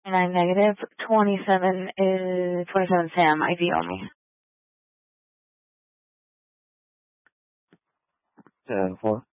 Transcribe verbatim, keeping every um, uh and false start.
nine negative. twenty-seven is twenty-seven Sam. I D only. ten four.